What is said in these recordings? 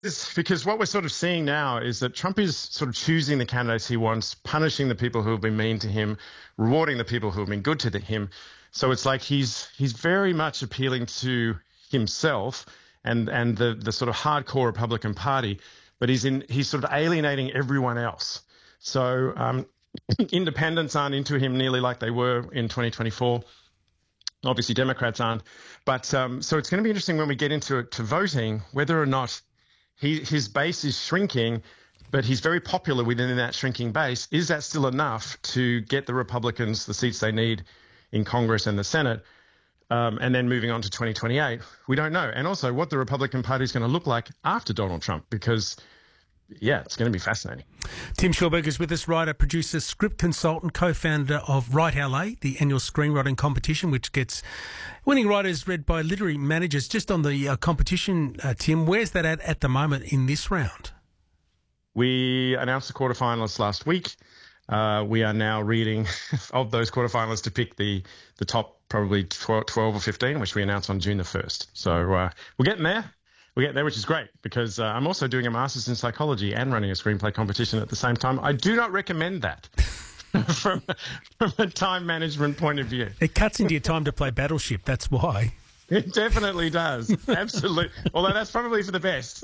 Because what we're sort of seeing now is that Trump is sort of choosing the candidates he wants, punishing the people who have been mean to him, rewarding the people who have been good to him. So it's like he's very much appealing to himself and the sort of hardcore Republican Party, but he's sort of alienating everyone else. So independents aren't into him nearly like they were in 2024. Obviously, Democrats aren't. But so it's going to be interesting when we get into voting whether or not his base is shrinking, but he's very popular within that shrinking base. Is that still enough to get the Republicans the seats they need in Congress and the Senate? And then moving on to 2028, we don't know. And also what the Republican Party is going to look like after Donald Trump, because, yeah, it's going to be fascinating. Tim Shorberg is with us, writer, producer, script consultant, co-founder of Write LA, the annual screenwriting competition, which gets winning writers read by literary managers. Just on the competition, Tim, where's that at the moment in this round? We announced the quarterfinalists last week. We are now reading of those quarterfinalists to pick the top probably 12 or 15, which we announced on June the 1st. So we're getting there. We're getting there, which is great, because I'm also doing a master's in psychology and running a screenplay competition at the same time. I do not recommend that from a time management point of view. It cuts into your time to play Battleship, that's why. It definitely does. Absolutely. Although that's probably for the best.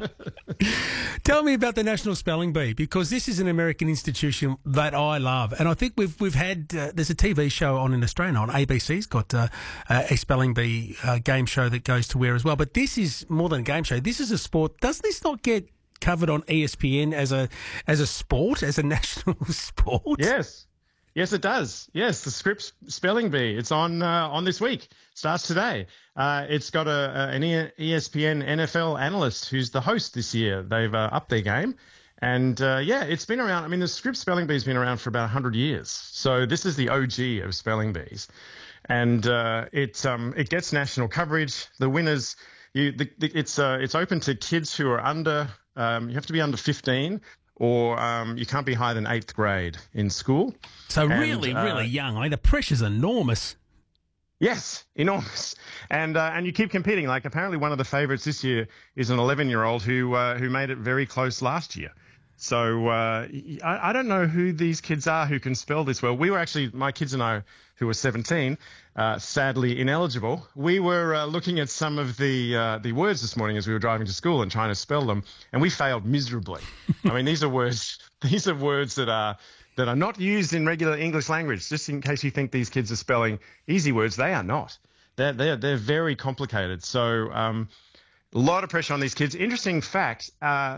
Tell me about the National Spelling Bee, because this is an American institution that I love. And I think we've had, there's a TV show on in Australia, on ABC's got a Spelling Bee game show that goes to where as well. But this is more than a game show. This is a sport. Does this not get covered on ESPN as a sport, as a national sport? Yes. Yes, it does. Yes, the Scripps Spelling Bee. It's on this week. Starts today. It's got an ESPN NFL analyst who's the host this year. They've upped their game. And, it's been around. I mean, the Scripps Spelling Bee has been around for about 100 years. So this is the OG of spelling bees. And it gets national coverage. The winners, it's open to kids who are under, you have to be under 15, or you can't be higher than 8th grade in school. So really young. I mean, the pressure's enormous. Yes, enormous. And you keep competing. Like, apparently one of the favourites this year is an 11-year-old who made it very close last year. So I don't know who these kids are who can spell this well. We were actually, my kids and I, who were 17, sadly ineligible. We were looking at some of the words this morning as we were driving to school and trying to spell them, and we failed miserably. I mean, these are words that are not used in regular English language. Just in case you think these kids are spelling easy words, they are not. They're very complicated. So a lot of pressure on these kids. Interesting fact,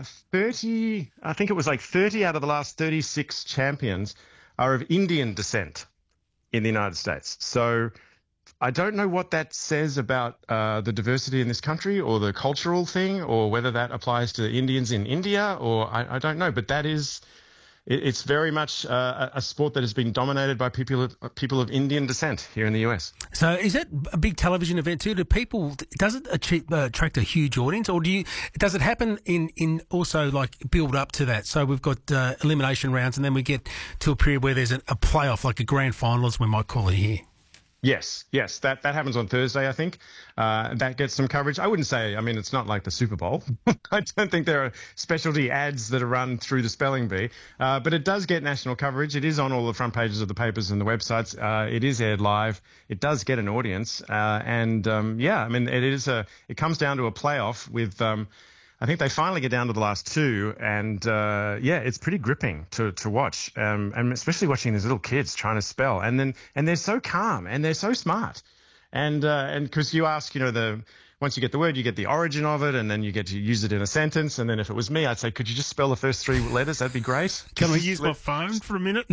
30 out of the last 36 champions are of Indian descent in the United States. So I don't know what that says about the diversity in this country, or the cultural thing, or whether that applies to Indians in India, or I don't know. But it's very much a sport that has been dominated by people of Indian descent here in the US. So is that a big television event too? Does it attract a huge audience, or does it happen in also like build up to that? So we've got elimination rounds, and then we get to a period where there's a playoff, like a grand final, as we might call it here. Yes, that happens on Thursday, I think. That gets some coverage. I wouldn't say, I mean, it's not like the Super Bowl. I don't think there are specialty ads that are run through the Spelling Bee, but it does get national coverage. It is on all the front pages of the papers and the websites. It is aired live. It does get an audience, I mean, it comes down to a playoff with. I think they finally get down to the last two, and it's pretty gripping to watch, and especially watching these little kids trying to spell, and they're so calm and they're so smart, and because you ask, once you get the word, you get the origin of it, and then you get to use it in a sentence. And then if it was me, I'd say, could you just spell the first three letters? That'd be great. Can I use my phone for a minute?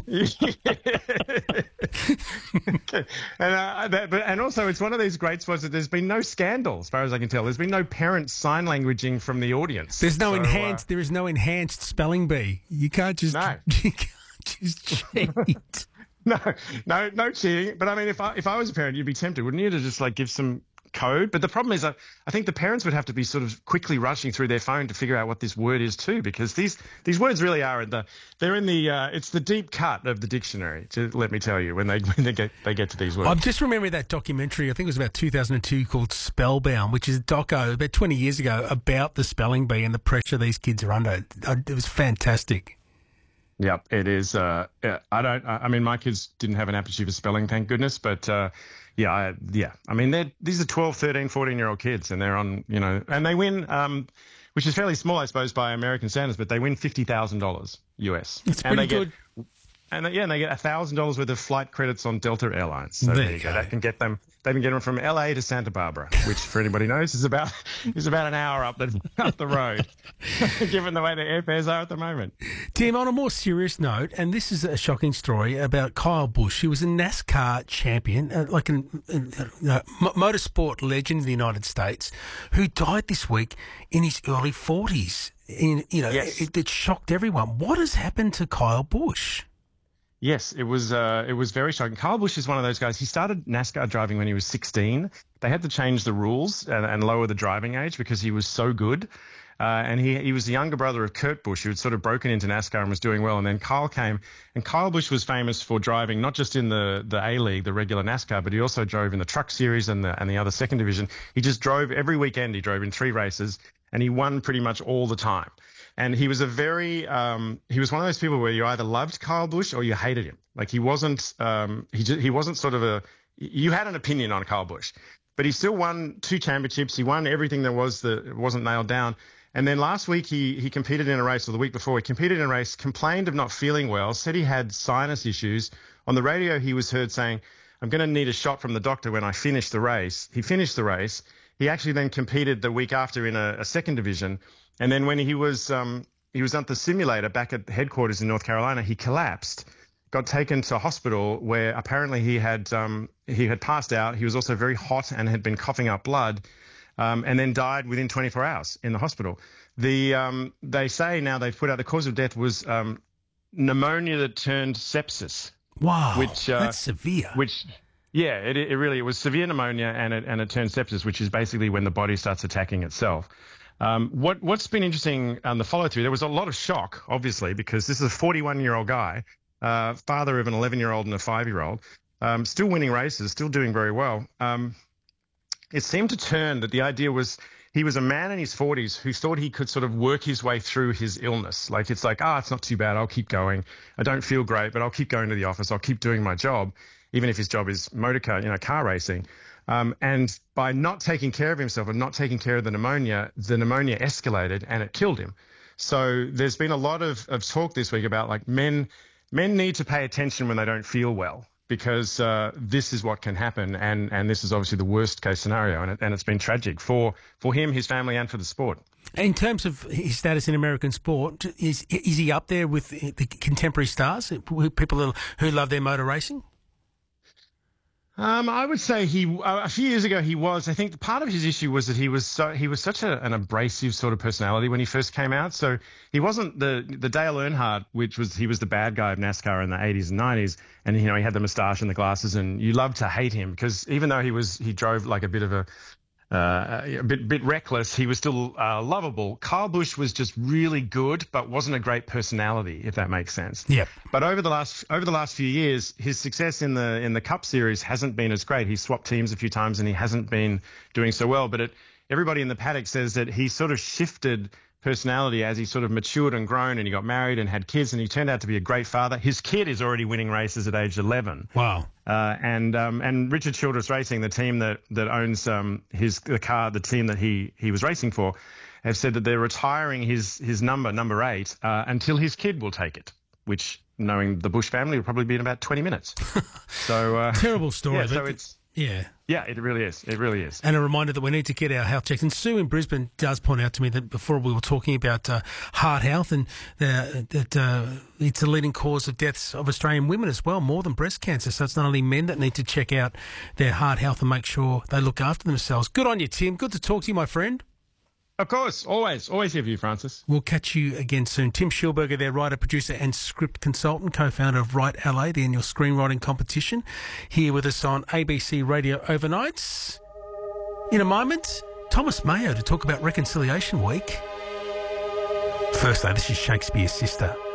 Okay. And also, it's one of these great spots that there's been no scandal, as far as I can tell. There's been no parent sign languaging from the audience. There is no enhanced spelling bee. You can't just cheat. No cheating. But I mean, if I was a parent, you'd be tempted, wouldn't you, to just like give some code. But the problem is, I think the parents would have to be sort of quickly rushing through their phone to figure out what this word is too, because these words really are it's the deep cut of the dictionary. Let me tell you, when they get to these words. I'm just remembering that documentary. I think it was about 2002 called Spellbound, which is a doco about 20 years ago about the spelling bee and the pressure these kids are under. It was fantastic. Yeah, it is. I mean, my kids didn't have an aptitude for spelling, thank goodness. But these are 12, 13, 14-year-old kids, and they're on, and they win, which is fairly small, I suppose, by American standards, but they win $50,000 US. It's pretty good. And they get $1,000 worth of flight credits on Delta Airlines. So there you go. That can get them. They can get them from LA to Santa Barbara, which, for anybody knows, is about an hour up the road, given the way the airfares are at the moment. Tim, on a more serious note, and this is a shocking story about Kyle Busch. He was a NASCAR champion, motorsport legend in the United States, who died this week in his early 40s. Yes. It shocked everyone. What has happened to Kyle Busch? Yes, it was very shocking. Kyle Busch is one of those guys. He started NASCAR driving when he was 16. They had to change the rules and lower the driving age because he was so good. And he was the younger brother of Kurt Busch, who had sort of broken into NASCAR and was doing well. And then Kyle came, and Kyle Busch was famous for driving not just in the A-League, the regular NASCAR, but he also drove in the Truck Series and the other second division. He just drove every weekend. He drove in 3 races, and he won pretty much all the time. And he was he was one of those people where you either loved Kyle Busch or you hated him. Like he wasn't sort of you had an opinion on Kyle Busch, but he still won 2 championships. He won everything that wasn't nailed down. And then last week he competed in a race, or the week before he competed in a race, complained of not feeling well, said he had sinus issues. On the radio, he was heard saying, "I'm going to need a shot from the doctor when I finish the race." He finished the race. He actually then competed the week after in a second division. And then when he was at the simulator back at headquarters in North Carolina, he collapsed, got taken to hospital where apparently he had passed out. He was also very hot and had been coughing up blood, and then died within 24 hours in the hospital. They say now they've put out the cause of death was pneumonia that turned sepsis. Wow, that's severe. Yeah, it was severe pneumonia and it turned sepsis, which is basically when the body starts attacking itself. What's been interesting on the follow through, there was a lot of shock, obviously, because this is a 41-year-old guy, father of an 11-year-old and a 5-year-old, still winning races, still doing very well. It seemed to turn that the idea was he was a man in his 40s who thought he could sort of work his way through his illness. Like, it's like, it's not too bad. I'll keep going. I don't feel great, but I'll keep going to the office. I'll keep doing my job, even if his job is car racing. And by not taking care of himself and not taking care of the pneumonia escalated and it killed him. So there's been a lot of talk this week about like men need to pay attention when they don't feel well, because this is what can happen. And this is obviously the worst case scenario. And it's been tragic for him, his family, and for the sport. In terms of his status in American sport, is he up there with the contemporary stars, people who love their motor racing? I would say a few years ago he was. I think part of his issue was that he was such an abrasive sort of personality when he first came out. So he wasn't the Dale Earnhardt, he was the bad guy of NASCAR in the 80s and 90s, and he had the moustache and the glasses, and you loved to hate him because even though he drove like a bit of a bit reckless, he was still lovable. Kyle Busch was just really good, but wasn't a great personality, if that makes sense. Yep. But over the last few years, his success in the Cup Series hasn't been as great. He swapped teams a few times, and he hasn't been doing so well. But everybody in the paddock says that he sort of shifted personality as he sort of matured and grown, and he got married and had kids, and he turned out to be a great father. His kid is already winning races at age 11. Wow. And Richard Childress Racing, the team that owns the team that he was racing for, have said that they're retiring his number 8 until his kid will take it, which, knowing the Busch family, will probably be in about 20 minutes. So terrible story. Yeah, so it's. Yeah, it really is. It really is. And a reminder that we need to get our health checked. And Sue in Brisbane does point out to me that before we were talking about heart health, and that it's a leading cause of deaths of Australian women as well, more than breast cancer. So it's not only men that need to check out their heart health and make sure they look after themselves. Good on you, Tim. Good to talk to you, my friend. Of course, always here for you, Francis. We'll catch you again soon. Tim Schulberger, their writer, producer and script consultant, co-founder of Write LA, the annual screenwriting competition, here with us on ABC Radio Overnights. In a moment, Thomas Mayo to talk about Reconciliation Week. First though, this is Shakespeare's Sister.